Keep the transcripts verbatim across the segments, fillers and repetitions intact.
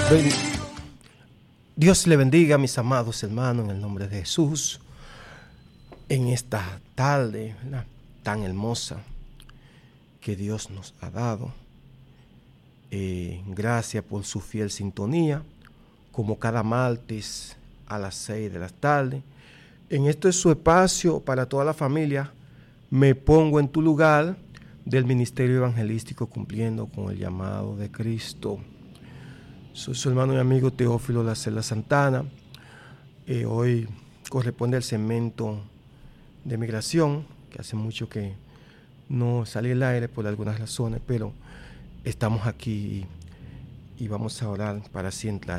Ben- Dios le bendiga, mis amados hermanos, en el nombre de Jesús, en esta tarde, ¿verdad?, tan hermosa que Dios nos ha dado. Eh, gracias por su fiel sintonía, como cada martes a las seis de la tarde. En esto es su espacio para toda la familia. Me pongo en tu lugar del ministerio evangelístico, cumpliendo con el llamado de Cristo. Soy su hermano y amigo Teófilo Lacela Santana. Eh, hoy corresponde al segmento de migración, que hace mucho que no salí al aire por algunas razones, pero estamos aquí y, y vamos a orar para así entrar.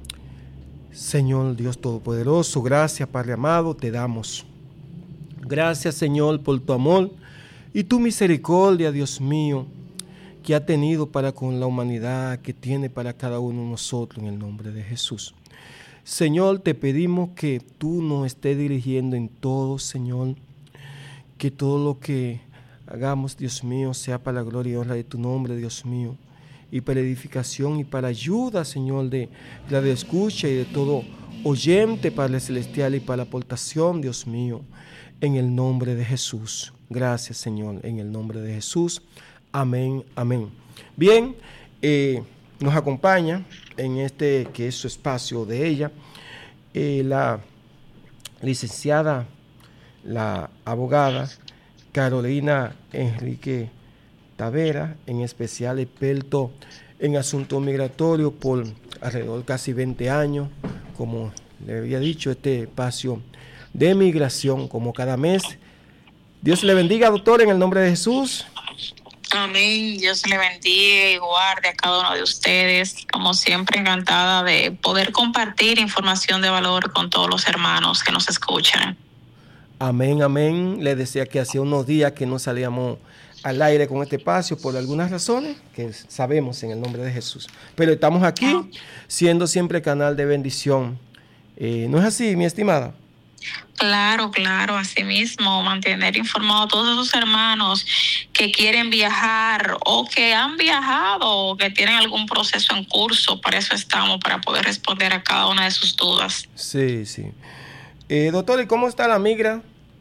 Señor Dios Todopoderoso, gracias, Padre amado, te damos. Gracias, Señor, por tu amor y tu misericordia, Dios mío, que ha tenido para con la humanidad, que tiene para cada uno de nosotros, en el nombre de Jesús. Señor, te pedimos que tú nos estés dirigiendo en todo, Señor, que todo lo que hagamos, Dios mío, sea para la gloria y honra de tu nombre, Dios mío, y para edificación y para ayuda, Señor, de la de escucha y de todo oyente, Padre Celestial, y para la aportación, Dios mío, en el nombre de Jesús. Gracias, Señor, en el nombre de Jesús. Amén, amén. Bien, eh, nos acompaña en este que es su espacio de ella, eh, la licenciada, la abogada Carolina Enrique Tavera, en especial experto en asuntos migratorios por alrededor de casi veinte años, como le había dicho, este espacio de migración, como cada mes. Dios le bendiga, doctor, en el nombre de Jesús. Amén. Dios le bendiga y guarde a cada uno de ustedes. Como siempre, encantada de poder compartir información de valor con todos los hermanos que nos escuchan. Amén, amén. Le decía que hacía unos días que no salíamos al aire con este espacio por algunas razones que sabemos en el nombre de Jesús. Pero estamos aquí siendo siempre canal de bendición. Eh, ¿No es así, mi estimada? Claro, claro, así mismo, mantener informado a todos esos hermanos que quieren viajar o que han viajado o que tienen algún proceso en curso. Para eso estamos, para poder responder a cada una de sus dudas. Sí, sí. Eh, doctor, ¿y cómo está la migra?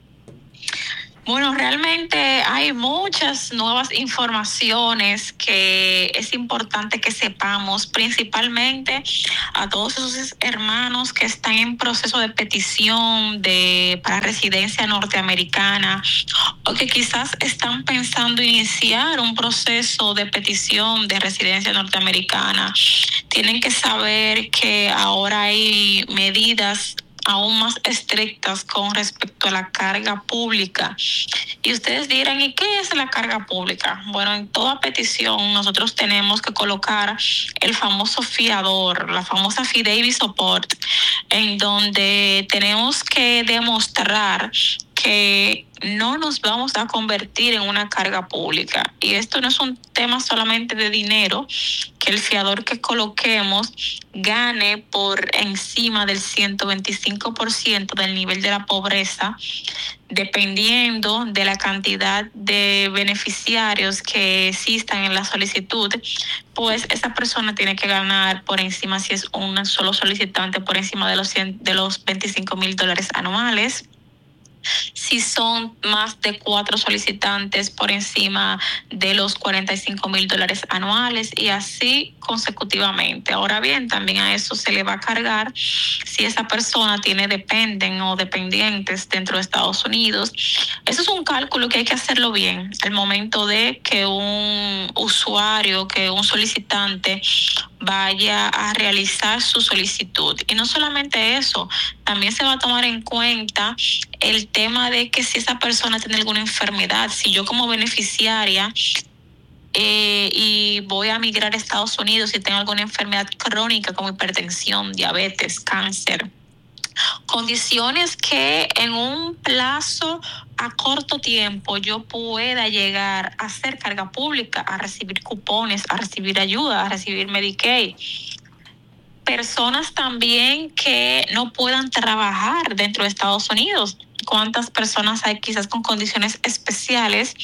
Bueno, realmente hay muchas nuevas informaciones que es importante que sepamos, principalmente a todos esos hermanos que están en proceso de petición de para residencia norteamericana o que quizás están pensando iniciar un proceso de petición de residencia norteamericana. Tienen que saber que ahora hay medidas aún más estrictas con respecto a la carga pública. Y ustedes dirán, ¿y qué es la carga pública? Bueno, en toda petición nosotros tenemos que colocar el famoso fiador, la famosa affidavit support, en donde tenemos que demostrar que no nos vamos a convertir en una carga pública. Y esto no es un tema solamente de dinero, que el fiador que coloquemos gane por encima del ciento veinticinco por ciento del nivel de la pobreza, dependiendo de la cantidad de beneficiarios que existan en la solicitud, pues esa persona tiene que ganar por encima, si es un solo solicitante, por encima de los, cien, de los veinticinco mil dólares anuales. Si son más de cuatro solicitantes, por encima de los cuarenta y cinco mil dólares anuales, y así consecutivamente. Ahora bien, también a eso se le va a cargar si esa persona tiene dependen o dependientes dentro de Estados Unidos. Eso es un cálculo que hay que hacerlo bien al momento de que un usuario, que un solicitante vaya a realizar su solicitud. Y no solamente eso, también se va a tomar en cuenta el tema de que si esa persona tiene alguna enfermedad, si yo como beneficiaria eh, y voy a migrar a Estados Unidos y tengo alguna enfermedad crónica como hipertensión, diabetes, cáncer, condiciones que en un plazo a corto tiempo yo pueda llegar a hacer carga pública, a recibir cupones, a recibir ayuda, a recibir Medicaid. Personas también que no puedan trabajar dentro de Estados Unidos. ¿Cuántas personas hay quizás con condiciones especiales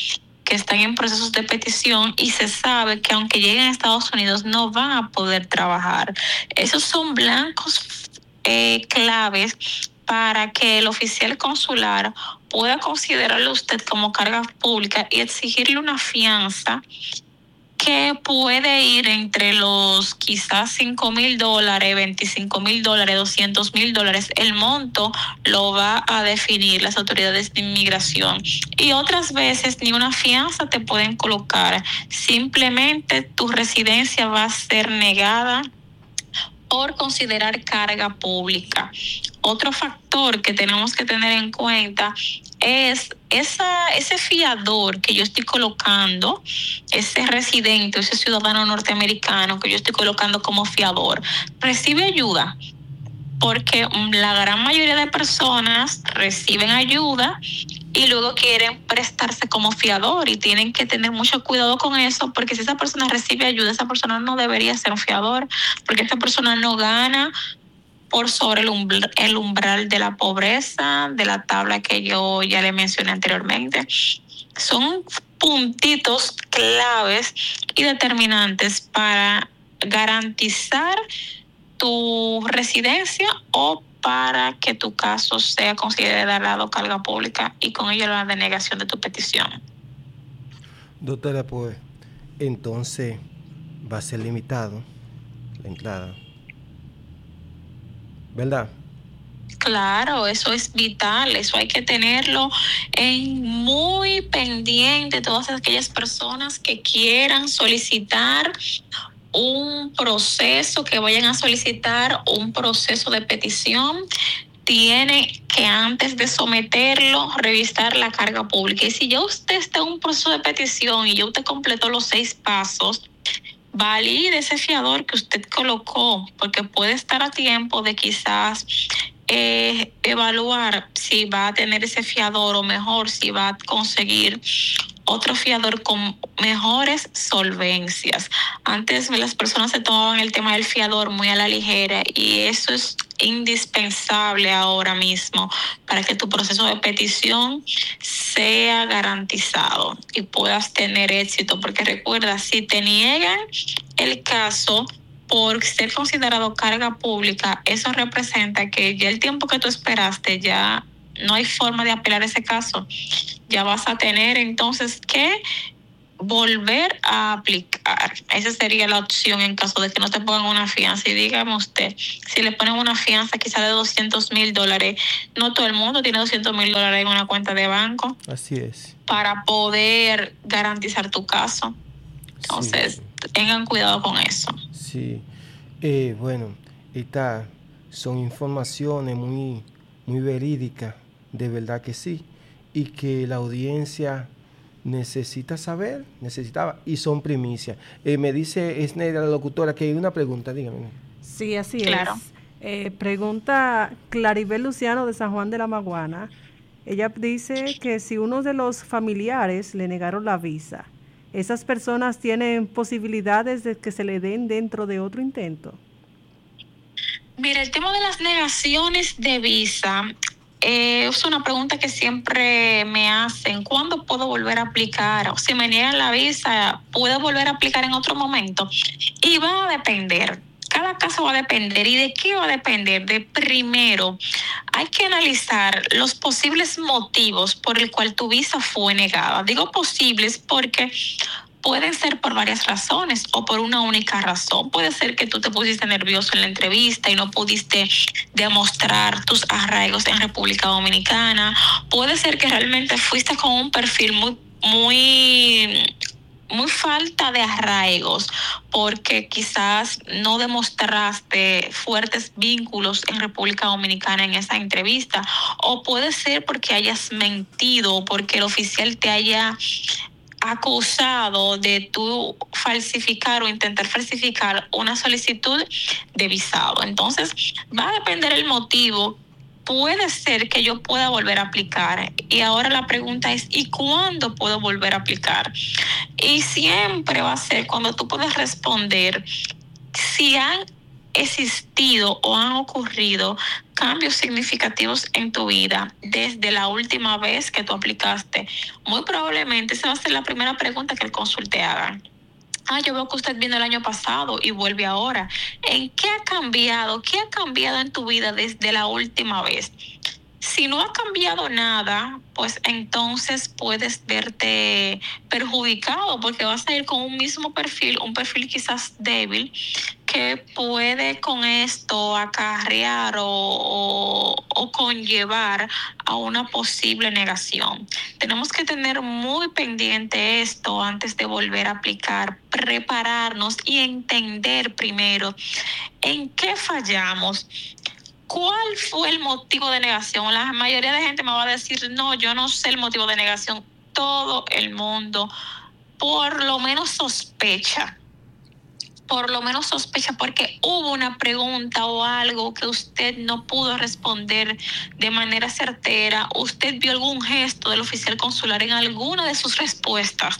que están en procesos de petición y se sabe que aunque lleguen a Estados Unidos no van a poder trabajar. Esos son blancos eh, claves para que el oficial consular pueda considerarlo a usted como carga pública y exigirle una fianza que puede ir entre los quizás cinco mil dólares, veinticinco mil dólares, doscientos mil dólares. El monto lo va a definir las autoridades de inmigración. Y otras veces ni una fianza te pueden colocar. Simplemente tu residencia va a ser negada por considerar carga pública. Otro factor que tenemos que tener en cuenta es esa, ese fiador que yo estoy colocando, ese residente, ese ciudadano norteamericano que yo estoy colocando como fiador, recibe ayuda, porque la gran mayoría de personas reciben ayuda y luego quieren prestarse como fiador y tienen que tener mucho cuidado con eso, porque si esa persona recibe ayuda, esa persona no debería ser un fiador, porque esa persona no gana por sobre el umbral, el umbral de la pobreza, de la tabla que yo ya le mencioné anteriormente. Son puntitos claves y determinantes para garantizar tu residencia o para que tu caso sea considerado carga pública y con ello la denegación de tu petición. Doctora, pues entonces va a ser limitado la entrada, ¿verdad? Claro, eso es vital, eso hay que tenerlo en muy pendiente, todas aquellas personas que quieran solicitar un proceso, que vayan a solicitar un proceso de petición, tiene que antes de someterlo revisar la carga pública. Y si ya usted está en un proceso de petición y ya usted completó los seis pasos, valide ese fiador que usted colocó, porque puede estar a tiempo de quizás eh, evaluar si va a tener ese fiador o mejor si va a conseguir otro fiador con mejores solvencias. Antes las personas se tomaban el tema del fiador muy a la ligera y eso es indispensable ahora mismo para que tu proceso de petición sea garantizado y puedas tener éxito, porque recuerda, si te niegan el caso por ser considerado carga pública, eso representa que ya el tiempo que tú esperaste ya no hay forma de apelar ese caso. Ya vas a tener entonces que volver a aplicar. Esa sería la opción en caso de que no te pongan una fianza. Y dígame usted, si le ponen una fianza quizá de doscientos mil dólares, no todo el mundo tiene doscientos mil dólares en una cuenta de banco. Así es. Para poder garantizar tu caso. Entonces, sí, tengan cuidado con eso. Sí. Eh, bueno, estas son informaciones muy, muy verídicas, de verdad que sí, y que la audiencia necesita saber, necesitaba, y son primicias. Eh, me dice Esneida, la locutora, que hay una pregunta, dígame. Sí, así claro. es. Eh, pregunta Claribel Luciano de San Juan de la Maguana. Ella dice que si uno de los familiares le negaron la visa, ¿esas personas tienen posibilidades de que se le den dentro de otro intento? Mira, el tema de las negaciones de visa eh, es una pregunta que siempre me hacen. ¿Cuándo puedo volver a aplicar? O si me niegan la visa, ¿puedo volver a aplicar en otro momento? Y va a depender. Cada caso va a depender. ¿Y de qué va a depender? De primero, hay que analizar los posibles motivos por el cual tu visa fue negada. Digo posibles porque pueden ser por varias razones o por una única razón. Puede ser que tú te pusiste nervioso en la entrevista y no pudiste demostrar tus arraigos en República Dominicana. Puede ser que realmente fuiste con un perfil muy, muy... muy falta de arraigos, porque quizás no demostraste fuertes vínculos en República Dominicana en esa entrevista, o puede ser porque hayas mentido o porque el oficial te haya acusado de tú falsificar o intentar falsificar una solicitud de visado. Entonces, va a depender el motivo. Puede ser que yo pueda volver a aplicar. Y ahora la pregunta es, ¿y cuándo puedo volver a aplicar? Y siempre va a ser cuando tú puedes responder si han existido o han ocurrido cambios significativos en tu vida desde la última vez que tú aplicaste? Muy probablemente esa va a ser la primera pregunta que el cónsul te haga. Ah, yo veo que usted vino el año pasado y vuelve ahora. ¿En qué ha cambiado? ¿Qué ha cambiado en tu vida desde la última vez? Si no ha cambiado nada, pues entonces puedes verte perjudicado porque vas a ir con un mismo perfil, un perfil quizás débil, que puede con esto acarrear o, o, o conllevar a una posible negación. Tenemos que tener muy pendiente esto antes de volver a aplicar, prepararnos y entender primero en qué fallamos. ¿Cuál fue el motivo de negación? La mayoría de gente me va a decir, no, yo no sé el motivo de negación. Todo el mundo por lo menos sospecha. Por lo menos sospecha porque hubo una pregunta o algo que usted no pudo responder de manera certera. Usted vio algún gesto del oficial consular en alguna de sus respuestas.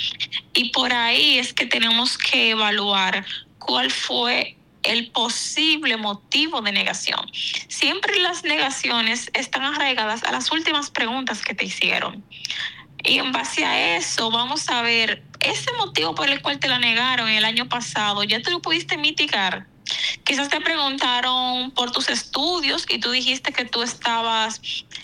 Y por ahí es que tenemos que evaluar cuál fue el posible motivo de negación. Siempre las negaciones están arraigadas a las últimas preguntas que te hicieron. Y en base a eso vamos a ver ese motivo por el cual te la negaron el año pasado. ¿Ya tú lo pudiste mitigar? Quizás te preguntaron por tus estudios y tú dijiste que tú estabas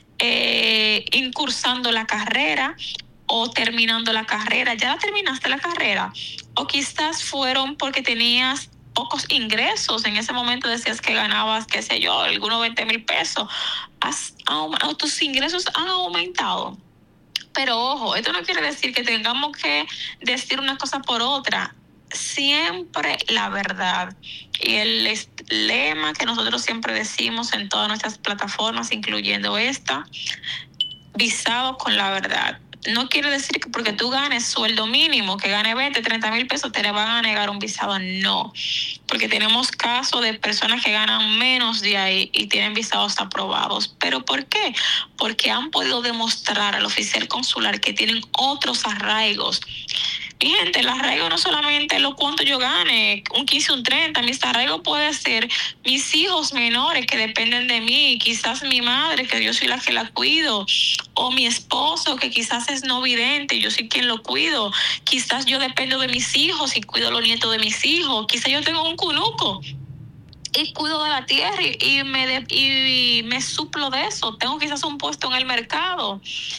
eh, incursando la carrera o terminando la carrera. ¿Ya la terminaste la carrera? O quizás fueron porque tenías pocos ingresos. En ese momento decías que ganabas, qué sé yo, algunos veinte mil pesos. Has, tus ingresos han aumentado. Pero ojo, esto no quiere decir que tengamos que decir una cosa por otra. Siempre la verdad. Y el lema que nosotros siempre decimos en todas nuestras plataformas, incluyendo esta, visado con la verdad. No quiere decir que porque tú ganes sueldo mínimo, que gane veinte, treinta mil pesos, te le van a negar un visado. No, porque tenemos casos de personas que ganan menos de ahí y tienen visados aprobados. ¿Pero por qué? Porque han podido demostrar al oficial consular que tienen otros arraigos. Mi gente, el arraigo no solamente es lo cuánto yo gane, un quince, un treinta, mis arraigos puede ser mis hijos menores que dependen de mí, quizás mi madre, que yo soy la que la cuido, o mi esposo, que quizás es no vidente, yo soy quien lo cuido, quizás yo dependo de mis hijos y cuido a los nietos de mis hijos, quizás yo tengo un cunuco y cuido de la tierra y, y, me, de, y me suplo de eso, tengo quizás un puesto en el mercado.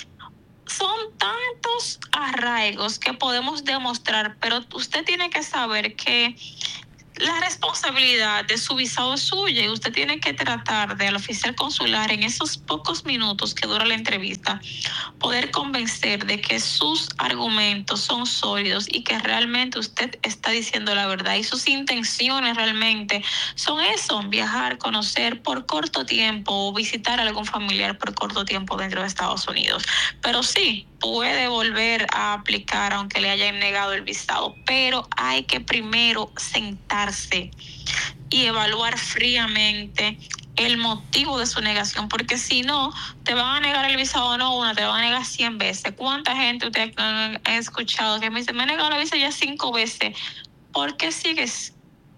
Son tantos arraigos que podemos demostrar, pero usted tiene que saber que la responsabilidad de su visado es suya y usted tiene que tratar del oficial consular en esos pocos minutos que dura la entrevista, poder convencer de que sus argumentos son sólidos y que realmente usted está diciendo la verdad y sus intenciones realmente son eso, viajar, conocer por corto tiempo o visitar a algún familiar por corto tiempo dentro de Estados Unidos. Pero sí, puede volver a aplicar aunque le hayan negado el visado, pero hay que primero sentarse y evaluar fríamente el motivo de su negación, porque si no, te van a negar el visado no una, te van a negar cien veces. ¿Cuánta gente usted ha escuchado que me dice, me he negado la visa ya cinco veces? ¿Por qué sigues?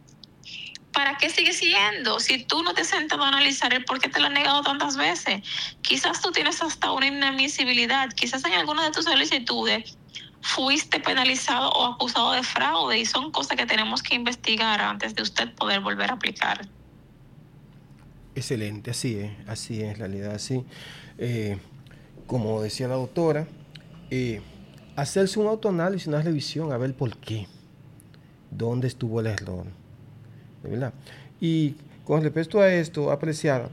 ¿Para qué sigues siguiendo? Si tú no te has sentado a analizar el por qué te lo han negado tantas veces. Quizás tú tienes hasta una inadmisibilidad. Quizás en alguna de tus solicitudes fuiste penalizado o acusado de fraude y son cosas que tenemos que investigar antes de usted poder volver a aplicar. Excelente, así es, así es, en realidad, así. Eh, como decía la doctora, eh, hacerse un autoanálisis, una revisión, a ver por qué, dónde estuvo el error. ¿Verdad? Y con respecto a esto, apreciar,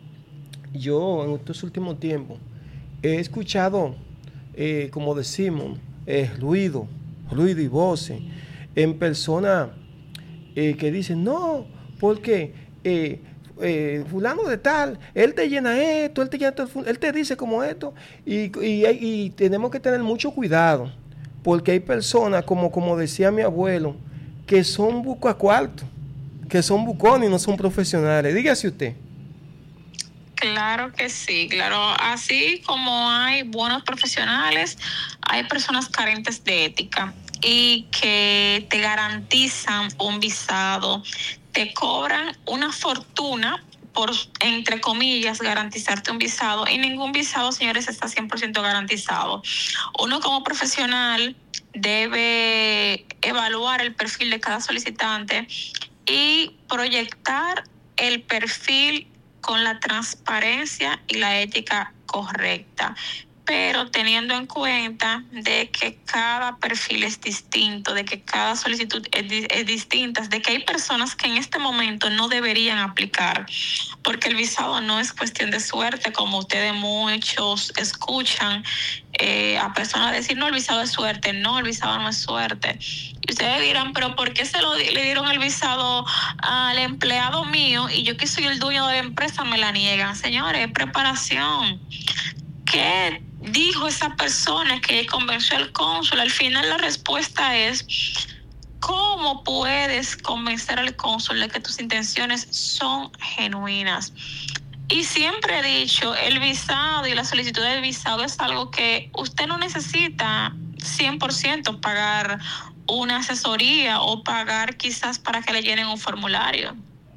yo en estos últimos tiempos he escuchado, eh, como decimos, eh, ruido, ruido y voces en personas eh, que dicen, no, porque eh, eh, fulano de tal, él te llena esto, él te, llena esto, él te dice como esto, y, y, y tenemos que tener mucho cuidado, porque hay personas, como, como decía mi abuelo, que son buco cuarto, que son bucones y no son profesionales. Dígase usted. Claro que sí, claro. Así como hay buenos profesionales, hay personas carentes de ética y que te garantizan un visado, te cobran una fortuna por, entre comillas, garantizarte un visado. Y ningún visado, señores, está cien por ciento garantizado. Uno como profesional debe evaluar el perfil de cada solicitante y proyectar el perfil con la transparencia y la ética correcta, pero teniendo en cuenta de que cada perfil es distinto, de que cada solicitud es, di- es distinta, de que hay personas que en este momento no deberían aplicar, porque el visado no es cuestión de suerte, como ustedes muchos escuchan eh, a personas decir, no, el visado es suerte. No, el visado no es suerte. Y ustedes dirán, pero ¿por qué se lo di- le dieron el visado al empleado mío y yo que soy el dueño de la empresa me la niegan? Señores, es preparación. ¿Qué dijo esa persona que convenció al cónsul? Al final la respuesta es, ¿cómo puedes convencer al cónsul de que tus intenciones son genuinas? Y siempre he dicho, el visado y la solicitud del visado es algo que usted no necesita cien por ciento pagar una asesoría o pagar quizás para que le llenen un formulario.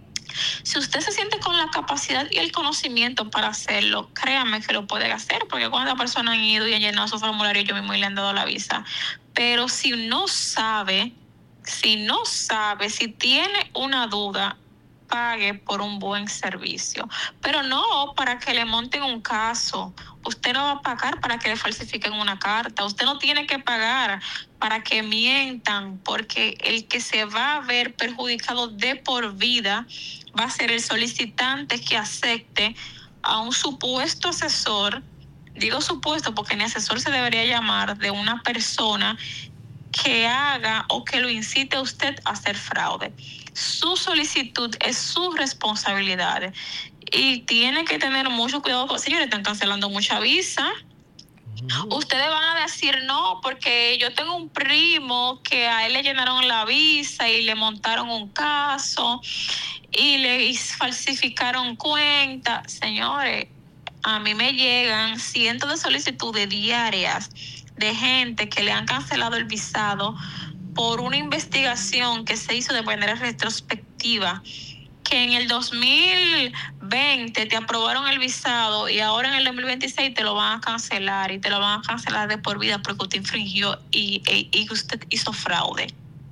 Si usted se siente con la capacidad y el conocimiento para hacerlo, créanme que lo puede hacer, porque cuántas personas han ido y han llenado su formulario yo mismo y le han dado la visa. Pero si no sabe, si no sabe, si tiene una duda, pague por un buen servicio, pero no para que le monten un caso. Usted no va a pagar para que le falsifiquen una carta. Usted no tiene que pagar para que mientan, porque el que se va a ver perjudicado de por vida va a ser el solicitante que acepte a un supuesto asesor. Digo supuesto porque ni asesor se debería llamar, de una persona que haga o que lo incite a usted a hacer fraude. Su solicitud es su responsabilidad y tiene que tener mucho cuidado. Con, señores, están cancelando mucha visa. Uh-huh. Ustedes van a decir no, porque yo tengo un primo que a él le llenaron la visa y le montaron un caso y le falsificaron cuentas. Señores, a mí me llegan cientos de solicitudes diarias de gente que le han cancelado el visado por una investigación que se hizo de manera retrospectiva, que en el dos mil veinte te aprobaron el visado y ahora en el dos mil veintiséis te lo van a cancelar y te lo van a cancelar de por vida porque usted infringió y, y, y usted hizo fraude.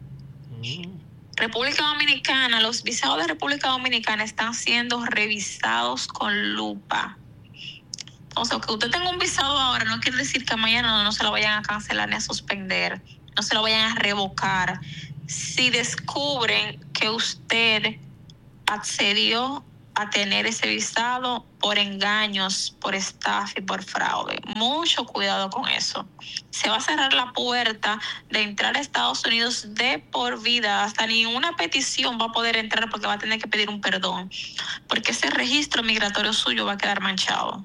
Mm. República Dominicana, los visados de República Dominicana están siendo revisados con lupa. O sea, que usted tenga un visado ahora no quiere decir que mañana no, no se lo vayan a cancelar ni a suspender, no se lo vayan a revocar. Si descubren que usted accedió a tener ese visado por engaños, por estafa y por fraude, mucho cuidado con eso. Se va a cerrar la puerta de entrar a Estados Unidos de por vida. Hasta ni una petición va a poder entrar porque va a tener que pedir un perdón, porque ese registro migratorio suyo va a quedar manchado.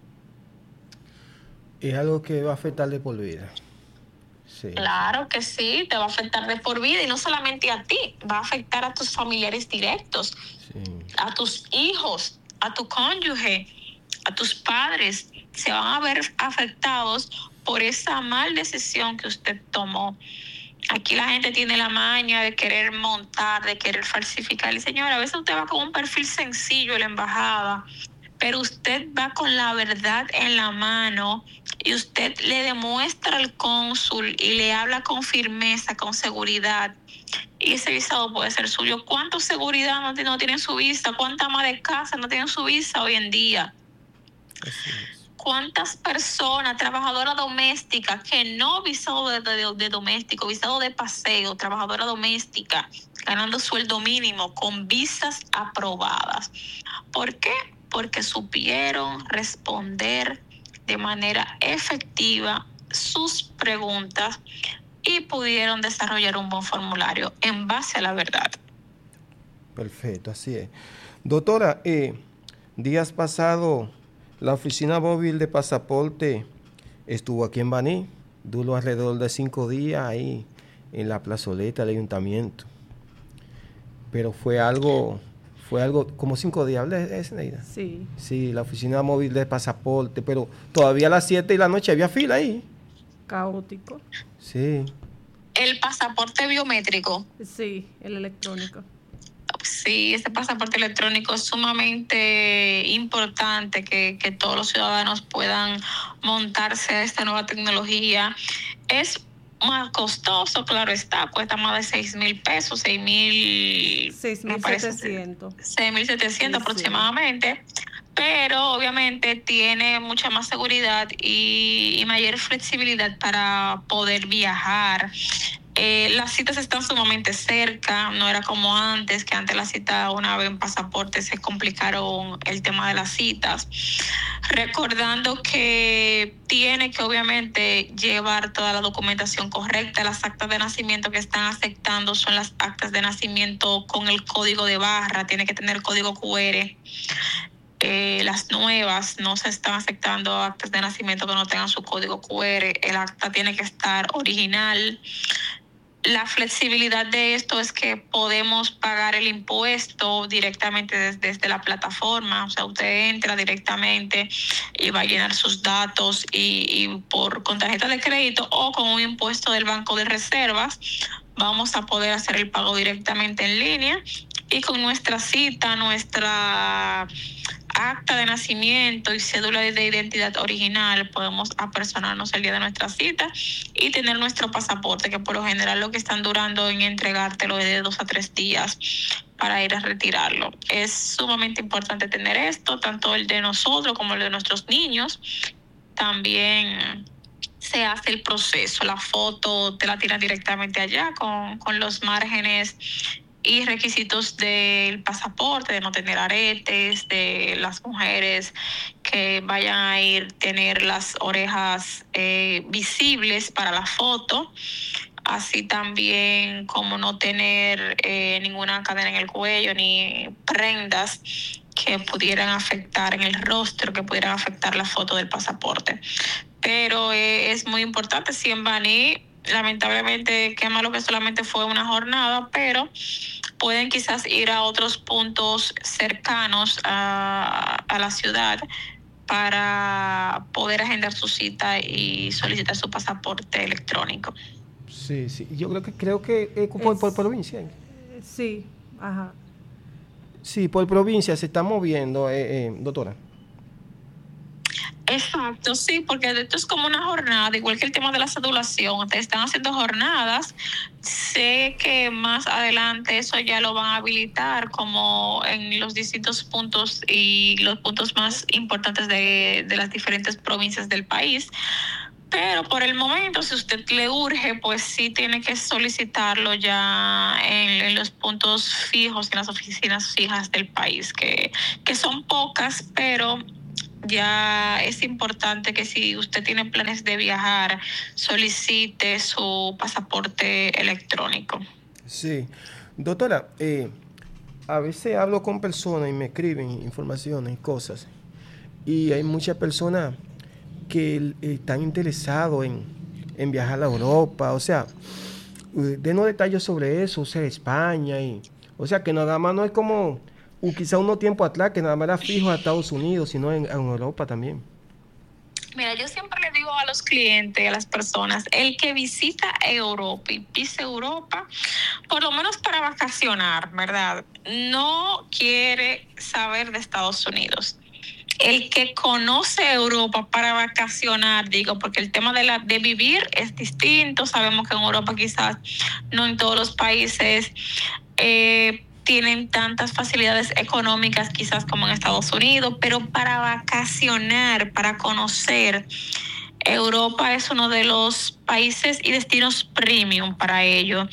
Es algo que va a afectar de por vida. Sí. Claro que sí, te va a afectar de por vida y no solamente a ti, va a afectar a tus familiares directos, sí, a tus hijos, a tu cónyuge, a tus padres. Se van a ver afectados por esa mal decisión que usted tomó. Aquí la gente tiene la maña de querer montar, de querer falsificar. Y señora, a veces usted va con un perfil sencillo en la embajada, pero usted va con la verdad en la mano y usted le demuestra al cónsul y le habla con firmeza, con seguridad, y ese visado puede ser suyo. ¿Cuánta seguridad no, no tienen su visa? ¿Cuántas amas de casa no tienen su visa hoy en día? ¿Cuántas personas, trabajadoras domésticas, que no visado de, de, de doméstico, visado de paseo, trabajadora doméstica, ganando sueldo mínimo, con visas aprobadas? ¿Por qué? Porque supieron responder de manera efectiva sus preguntas y pudieron desarrollar un buen formulario en base a la verdad. Perfecto, así es. Doctora, eh, días pasados la oficina móvil de pasaporte estuvo aquí en Baní, duró alrededor de cinco días ahí en la plazoleta del ayuntamiento, pero fue algo... Fue algo como cinco días, ¿es, Neida? Sí. Sí, la oficina móvil de pasaporte, pero todavía a las siete de la noche había fila ahí. Caótico. Sí. ¿El pasaporte biométrico? Sí, el electrónico. Sí, este pasaporte electrónico es sumamente importante que, que todos los ciudadanos puedan montarse a esta nueva tecnología. Es más costoso, claro está, cuesta más de seis mil pesos, seis mil, seis mil setecientos. seis mil setecientos aproximadamente. Pero obviamente tiene mucha más seguridad y, y mayor flexibilidad para poder viajar. Eh, las citas están sumamente cerca, no era como antes, que antes la cita una vez en pasaporte se complicaron el tema de las citas. Recordando que tiene que obviamente llevar toda la documentación correcta. Las actas de nacimiento que están aceptando son las actas de nacimiento con el código de barra, tiene que tener código cu erre. Eh, las nuevas no se están aceptando actas de nacimiento que no tengan su código cu erre. El acta tiene que estar original. La flexibilidad de esto es que podemos pagar el impuesto directamente desde, desde la plataforma. O sea, usted entra directamente y va a llenar sus datos y, y por con tarjeta de crédito o con un impuesto del Banco de Reservas vamos a poder hacer el pago directamente en línea y con nuestra cita, nuestra acta de nacimiento y cédula de identidad original podemos apersonarnos el día de nuestra cita y tener nuestro pasaporte, que por lo general lo que están durando en entregártelo es de dos a tres días para ir a retirarlo. Es sumamente importante tener esto, tanto el de nosotros como el de nuestros niños. También se hace el proceso, la foto te la tiran directamente allá con, con los márgenes y requisitos del pasaporte, de no tener aretes, de las mujeres que vayan a ir tener las orejas eh, visibles para la foto, así también como no tener eh, ninguna cadena en el cuello ni prendas que pudieran afectar en el rostro, que pudieran afectar la foto del pasaporte. Pero eh, es muy importante, si en Baní, lamentablemente, qué malo que solamente fue una jornada, pero pueden quizás ir a otros puntos cercanos a, a la ciudad para poder agendar su cita y solicitar su pasaporte electrónico. Sí, sí. Yo creo que creo que eh, por, Es- por provincia. Sí, ajá. Sí, por provincia se está moviendo, eh, eh, doctora. Exacto, sí, porque esto es como una jornada, igual que el tema de la cedulación, te están haciendo jornadas. Sé que más adelante eso ya lo van a habilitar como en los distintos puntos y los puntos más importantes de, de las diferentes provincias del país. Pero por el momento, si usted le urge, pues sí tiene que solicitarlo ya en, en los puntos fijos, en las oficinas fijas del país, que, que son pocas, pero ya es importante que si usted tiene planes de viajar, solicite su pasaporte electrónico. Sí. Doctora, eh, a veces hablo con personas y me escriben informaciones y cosas. Y hay muchas personas que eh, están interesados en, en viajar a Europa. O sea, eh, denos detalles sobre eso, o sea, España. Y, o sea, que nada más no es como o quizá unos tiempo atrás, que nada más era fijo a Estados Unidos, sino en, en Europa también. Mira, yo siempre le digo a los clientes, a las personas, el que visita Europa y pisa Europa, por lo menos para vacacionar, ¿verdad? No quiere saber de Estados Unidos. El que conoce Europa para vacacionar, digo, porque el tema de la de vivir es distinto. Sabemos que en Europa quizás no en todos los países eh, tienen tantas facilidades económicas quizás como en Estados Unidos, pero para vacacionar, para conocer, Europa es uno de los países y destinos premium para ello.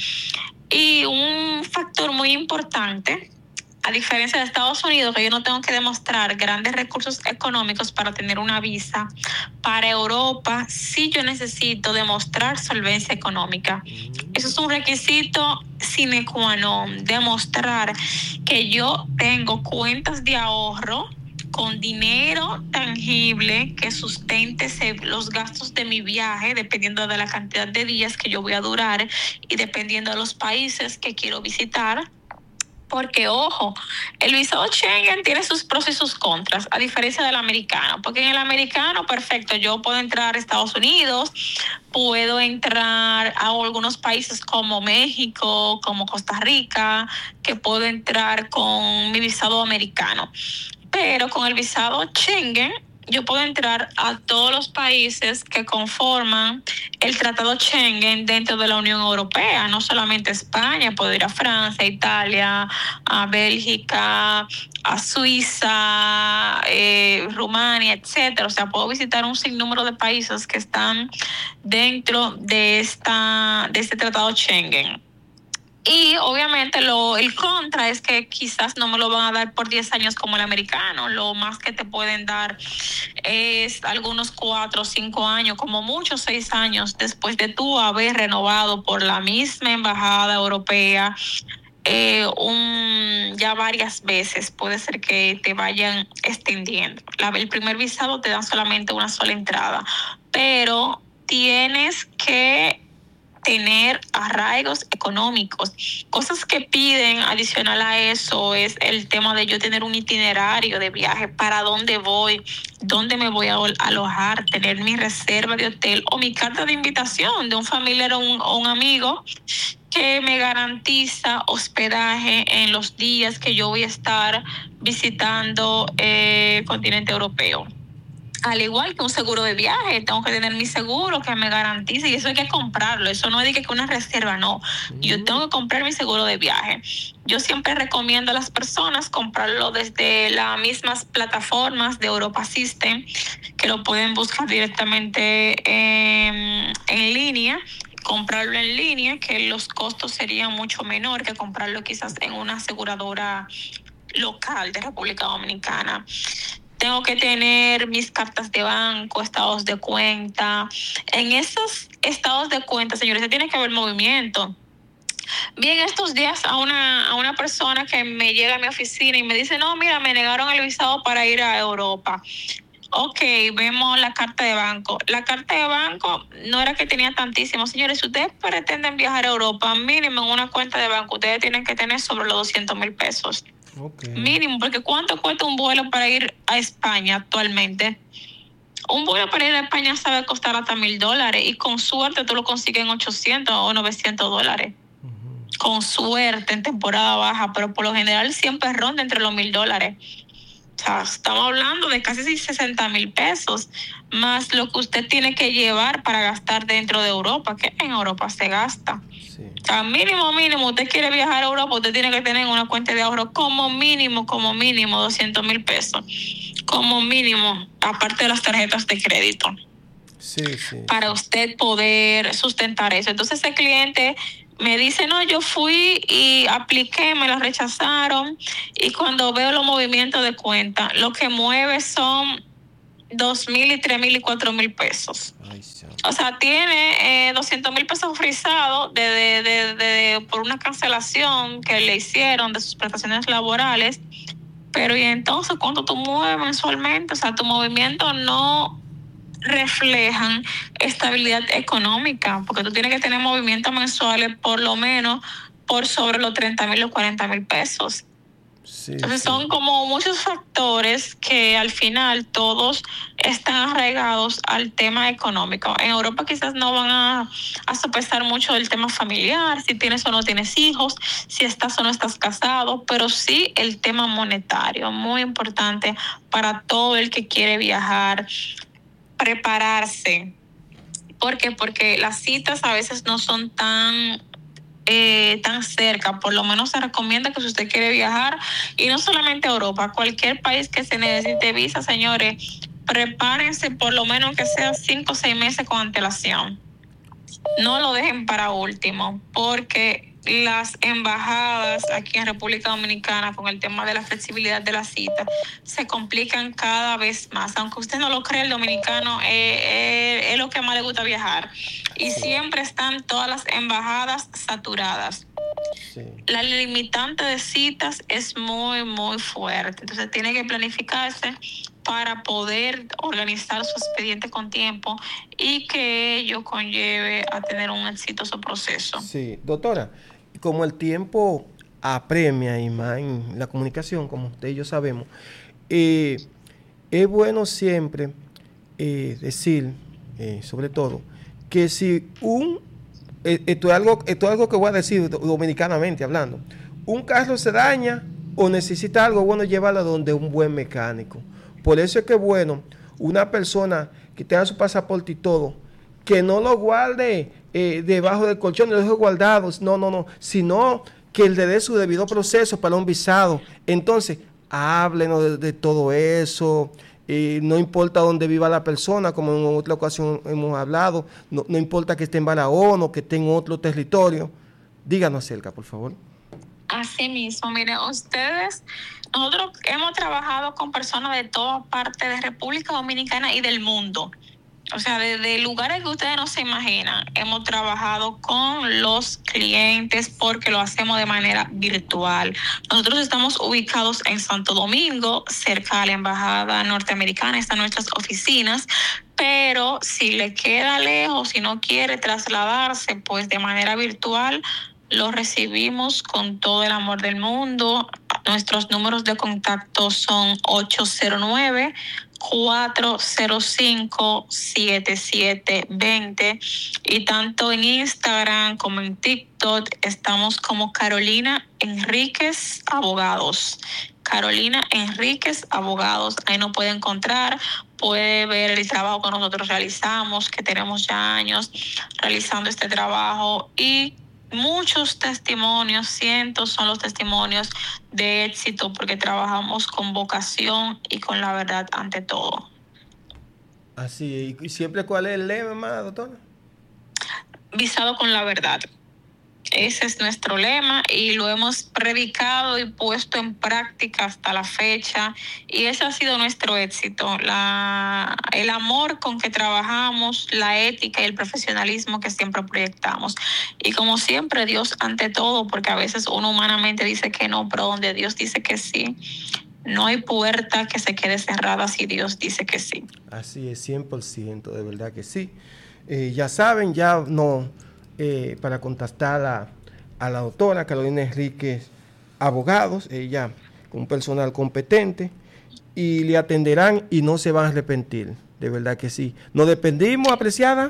Y un factor muy importante, a diferencia de Estados Unidos, que yo no tengo que demostrar grandes recursos económicos para tener una visa, para Europa sí yo necesito demostrar solvencia económica. Eso es un requisito sine qua non, demostrar que yo tengo cuentas de ahorro con dinero tangible que sustente los gastos de mi viaje, dependiendo de la cantidad de días que yo voy a durar y dependiendo de los países que quiero visitar. Porque, ojo, el visado Schengen tiene sus pros y sus contras, a diferencia del americano. Porque en el americano, perfecto, yo puedo entrar a Estados Unidos, puedo entrar a algunos países como México, como Costa Rica, que puedo entrar con mi visado americano. Pero con el visado Schengen, yo puedo entrar a todos los países que conforman el Tratado Schengen dentro de la Unión Europea, no solamente España, puedo ir a Francia, Italia, a Bélgica, a Suiza, eh, Rumania, etcétera. O sea, puedo visitar un sinnúmero de países que están dentro de esta de este Tratado Schengen. Y obviamente lo el contra es que quizás no me lo van a dar por diez años como el americano. Lo más que te pueden dar es algunos cuatro o cinco años, como mucho seis años, después de tú haber renovado por la misma embajada europea eh, un ya varias veces. Puede ser que te vayan extendiendo. La, el primer visado te dan solamente una sola entrada, pero tienes que tener arraigos económicos. Cosas que piden adicional a eso es el tema de yo tener un itinerario de viaje, para dónde voy, dónde me voy a alojar, tener mi reserva de hotel o mi carta de invitación de un familiar o un, o un amigo que me garantiza hospedaje en los días que yo voy a estar visitando el eh, continente europeo. Al igual que un seguro de viaje, tengo que tener mi seguro que me garantice, y eso hay que comprarlo. Eso no es de que una reserva, no. Yo tengo que comprar mi seguro de viaje. Yo siempre recomiendo a las personas comprarlo desde las mismas plataformas de Europa System, que lo pueden buscar directamente en, en línea. Comprarlo en línea, que los costos serían mucho menor que comprarlo quizás en una aseguradora local de República Dominicana. Tengo que tener mis cartas de banco, estados de cuenta. En esos estados de cuenta, señores, se tiene que ver movimiento. Bien, estos días a una, a una persona que me llega a mi oficina y me dice, no, mira, me negaron el visado para ir a Europa. Ok, vemos la carta de banco. La carta de banco no era que tenía tantísimo. Señores, si ustedes pretenden viajar a Europa, mínimo en una cuenta de banco, ustedes tienen que tener sobre los doscientos mil pesos. Okay. Mínimo, porque ¿cuánto cuesta un vuelo para ir a España actualmente? Un vuelo para ir a España sabe costar hasta mil dólares, y con suerte tú lo consigues en ochocientos o novecientos dólares. Uh-huh. Con suerte en temporada baja, pero por lo general siempre ronda entre los mil dólares. O sea, estamos hablando de casi sesenta mil pesos, más lo que usted tiene que llevar para gastar dentro de Europa, que en Europa se gasta. Sí. O sea, mínimo, mínimo, usted quiere viajar a Europa, usted tiene que tener una cuenta de ahorro como mínimo, como mínimo, doscientos mil pesos. Como mínimo, aparte de las tarjetas de crédito. Sí, sí. Para usted poder sustentar eso. Entonces ese cliente me dice, no, yo fui y apliqué, me lo rechazaron, y cuando veo los movimientos de cuenta, lo que mueve son dos mil y tres mil y cuatro mil pesos. Ay, o sea, tiene eh, doscientos mil pesos frisados de, de, de, de, por una cancelación que le hicieron de sus prestaciones laborales. Pero y entonces, ¿cuánto tú mueves mensualmente? O sea, tu movimiento no reflejan estabilidad económica, porque tú tienes que tener movimientos mensuales por lo menos por sobre los treinta mil o cuarenta mil pesos. Sí, Entonces sí. Son como muchos factores que al final todos están arraigados al tema económico. En Europa quizás no van a, a sopesar mucho el tema familiar, si tienes o no tienes hijos, si estás o no estás casado, pero sí el tema monetario, muy importante para todo el que quiere viajar. Prepararse. ¿Por qué? Porque las citas a veces no son tan eh, tan cerca. Por lo menos se recomienda que si usted quiere viajar, y no solamente a Europa, cualquier país que se necesite visa, señores, prepárense por lo menos que sea cinco o seis meses con antelación. No lo dejen para último, porque las embajadas aquí en República Dominicana, con el tema de la flexibilidad de la cita, se complican cada vez más. Aunque usted no lo cree, el dominicano es, es, es lo que más le gusta viajar, y sí. Siempre están todas las embajadas saturadas. Sí. La limitante de citas es muy, muy fuerte. Entonces tiene que planificarse para poder organizar su expediente con tiempo y que ello conlleve a tener un exitoso proceso. Sí, doctora, como el tiempo apremia y más en la comunicación, como usted y yo sabemos, eh, es bueno siempre eh, decir, eh, sobre todo, que si un, eh, esto, es algo, esto es algo que voy a decir dominicanamente hablando, un carro se daña o necesita algo, bueno, llevarlo a donde un buen mecánico. Por eso es que bueno, una persona que tenga su pasaporte y todo, que no lo guarde eh, debajo del colchón, no lo deje guardado, no, no, no, sino que le dé su debido proceso para un visado. Entonces, háblenos de, de todo eso, eh, no importa dónde viva la persona, como en otra ocasión hemos hablado, no, no importa que esté en Barahona o que esté en otro territorio, díganos acerca, por favor. Así mismo, miren, ustedes, nosotros hemos trabajado con personas de toda parte de República Dominicana y del mundo. O sea, desde lugares que ustedes no se imaginan, hemos trabajado con los clientes porque lo hacemos de manera virtual. Nosotros estamos ubicados en Santo Domingo, cerca de la Embajada Norteamericana, están nuestras oficinas, pero si le queda lejos, si no quiere trasladarse, pues de manera virtual, lo recibimos con todo el amor del mundo. Nuestros números de contacto son ocho cero nueve, cuatro cero cinco, siete siete dos cero y tanto en Instagram como en TikTok estamos como Carolina Enríquez Abogados. Carolina Enríquez Abogados. Ahí nos puede encontrar, puede ver el trabajo que nosotros realizamos, que tenemos ya años realizando este trabajo y muchos testimonios, cientos son los testimonios de éxito porque trabajamos con vocación y con la verdad ante todo. Así, ¿y siempre cuál es el lema, doctora? Visado con la verdad. Ese es nuestro lema y lo hemos predicado y puesto en práctica hasta la fecha y ese ha sido nuestro éxito, la, el amor con que trabajamos, la ética y el profesionalismo que siempre proyectamos. Y como siempre, Dios ante todo, porque a veces uno humanamente dice que no, pero donde Dios dice que sí, no hay puerta que se quede cerrada si Dios dice que sí. Así es, cien por ciento, de verdad que sí. Eh, ya saben, ya no... Eh, para contactar a, a la doctora Carolina Enríquez Abogados, ella con un personal competente y le atenderán y no se van a arrepentir, de verdad que sí. Nos despedimos, apreciada.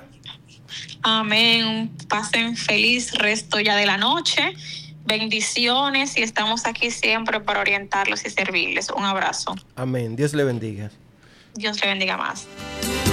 Amén. Pasen feliz resto ya de la noche. Bendiciones y estamos aquí siempre para orientarlos y servirles. Un abrazo. Amén. Dios le bendiga. Dios le bendiga más.